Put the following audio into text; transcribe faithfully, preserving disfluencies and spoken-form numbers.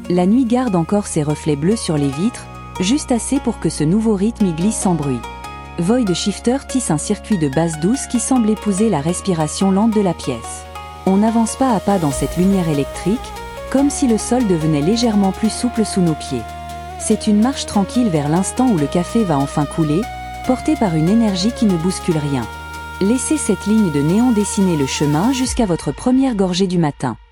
La nuit garde encore ses reflets bleus sur les vitres, juste assez pour que ce nouveau rythme y glisse sans bruit. Void Shifter tisse un circuit de base douce qui semble épouser la respiration lente de la pièce. On n'avance pas à pas dans cette lumière électrique, comme si le sol devenait légèrement plus souple sous nos pieds. C'est une marche tranquille vers l'instant où le café va enfin couler, porté par une énergie qui ne bouscule rien. Laissez cette ligne de néon dessiner le chemin jusqu'à votre première gorgée du matin.